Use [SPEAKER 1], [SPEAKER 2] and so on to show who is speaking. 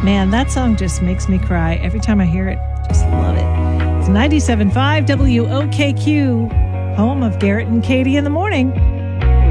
[SPEAKER 1] Man, that song just makes me cry every time I hear it. Just love it. It's 97.5 WOKQ, home of Garrett and Katie in the morning.